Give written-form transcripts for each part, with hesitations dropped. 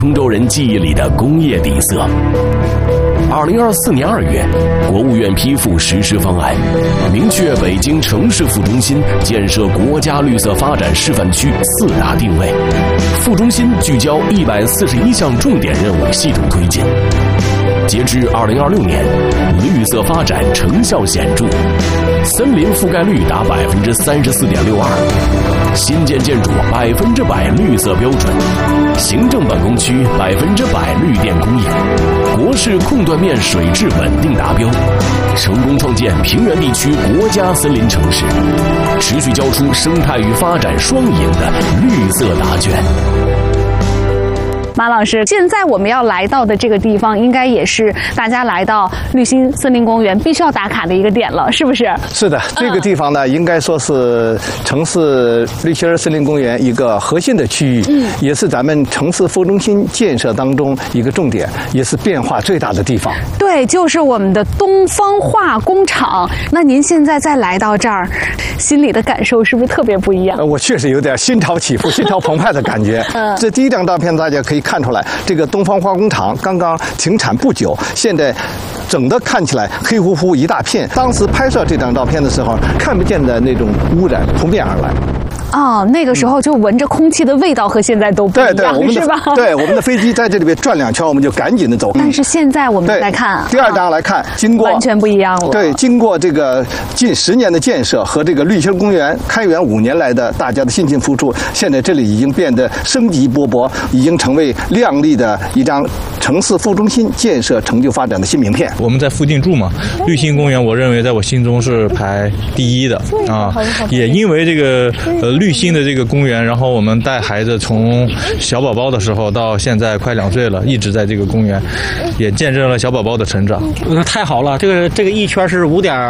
通州人记忆里的工业底色。2024年2月，国务院批复实施方案，明确北京城市副中心建设国家绿色发展示范区4大定位。副中心聚焦141项重点任务系统推进。截至2026年，绿色发展成效显著，森林覆盖率达34.62%，新建建筑100%绿色标准，行政办公区100%绿电供应，国市控断面水质稳定达标，成功创建平原地区国家森林城市，持续交出生态与发展双赢的绿色答卷。 马老师，现在我们要来到的这个地方，应该也是大家来到绿心森林公园必须要打卡的一个点了，是不是？ 是的，这个地方呢，应该说是城市绿心森林公园一个核心的区域，也是咱们城市副中心建设当中一个重点，也是变化最大的地方。 对，就是我们的东方化工厂。那您现在再来到这儿，心里的感受是不是特别不一样？ 我确实有点心潮起伏、心潮澎湃的感觉。这第一张照片大家可以看出来，这个东方化工厂刚刚停产不久，现在整的看起来黑乎乎一大片。当时拍摄这张照片的时候，看不见的那种污染扑面而来。 哦，那个时候就闻着空气的味道和现在都不一样，是吧？ 对，我们的飞机在这里边转2圈，我们就赶紧的走。 但是现在我们来看， 第2张来看，经过完全不一样了。 对，经过这个近10年的建设和这个绿心公园开园5年来的大家的辛勤付出，现在这里已经变得生机勃勃，已经成为亮丽的一张城市副中心建设成就发展的新名片。 我们在附近住嘛，绿心公园，我认为在我心中是排第1的啊。也因为这个绿心的这个公园，然后我们带孩子从小宝宝的时候到现在快2岁了，一直在这个公园，也见证了小宝宝的成长。 那太好了，这个一圈是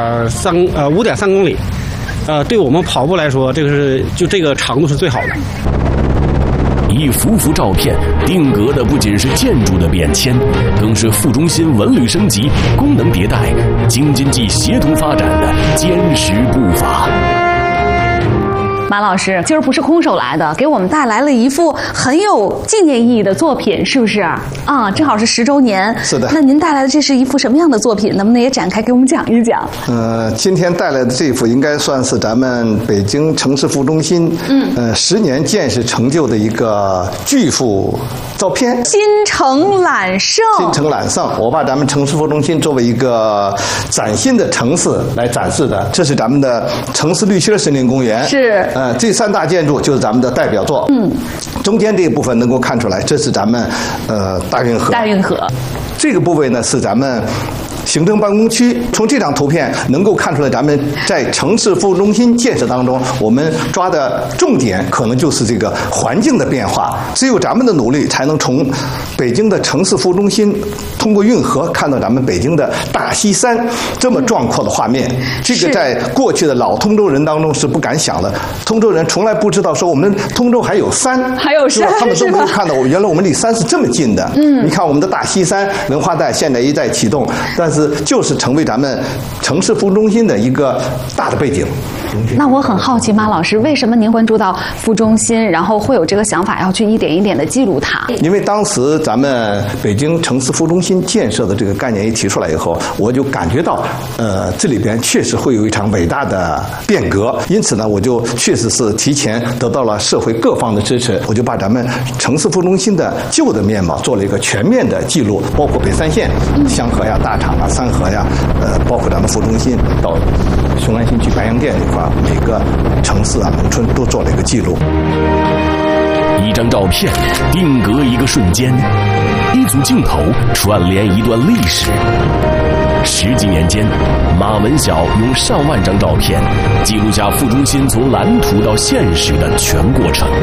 5.3公里，对我们跑步来说，这个长度是最好的。 一幅幅照片定格的不仅是建筑的变迁，更是副中心文旅升级、功能迭代、京津冀协同发展的坚实步伐。 马老师今儿不是空手来的，给我们带来了一幅很有纪念意义的作品，是不是？啊，正好是10周年。 是的。 那您带来的这是一幅什么样的作品？能不能也展开给我们讲一讲？ 今天带来的这幅应该算是咱们北京城市副中心10年建设成就的一个巨幅照片。 新城揽胜。 新城揽胜，我把咱们城市副中心作为一个崭新的城市来展示的。这是咱们的城市绿心森林公园。 是。 这3大建筑就是咱们的代表作。中间这一部分能够看出来，这是咱们大运河。 大运河。 这个部位呢是咱们行政办公区。从这张图片能够看出来，咱们在城市副中心建设当中，我们抓的重点可能就是这个环境的变化。只有咱们的努力，才能从北京的城市副中心通过运河看到咱们北京的大西山这么壮阔的画面。这个在过去的老通州人当中是不敢想的，通州人从来不知道说我们通州还有山， 还有山， 他们都没有看到原来我们离山是这么近的。你看我们的大西山文化带现在一再启动，但是就是成为咱们城市副中心的一个大的背景。 那我很好奇，马老师，为什么您关注到副中心，然后会有这个想法要去一点一点的记录它？ 因为当时咱们北京城市副中心建设的这个概念一提出来以后，我就感觉到，这里边确实会有一场伟大的变革。因此呢，我就确实是提前得到了社会各方的支持，我就把咱们城市副中心的旧的面貌做了一个全面的记录，包括北3县、香河呀、大厂啊、三河呀，包括咱们副中心到雄安新区白洋淀这块，每个城市啊、农村都做了一个记录。 一张照片定格一个瞬间，一组镜头串联一段历史。10几年间，马文晓用上万张照片记录下副中心从蓝图到现实的全过程。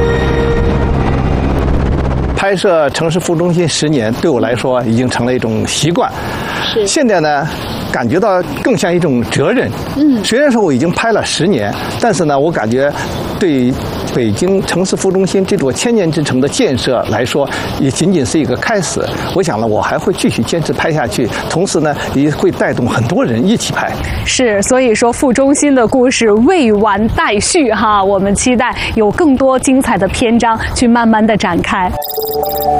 拍摄城市副中心10年，对我来说已经成了一种习惯。现在呢，感觉到更像一种责任。虽然说我已经拍了10年，但是呢，我感觉对北京城市副中心这座千年之城的建设来说，也仅仅是一个开始。我想呢，我还会继续坚持拍下去，同时呢，也会带动很多人一起拍。 是，所以说副中心的故事未完待续哈，我们期待有更多精彩的篇章去慢慢的展开。